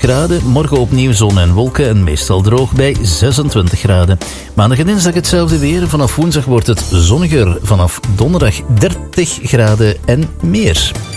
graden. Morgen opnieuw zon en wolken en meestal droog bij 26 graden. Maandag en dinsdag hetzelfde weer. Vanaf woensdag wordt het zonniger. Vanaf donderdag 30 graden en meer.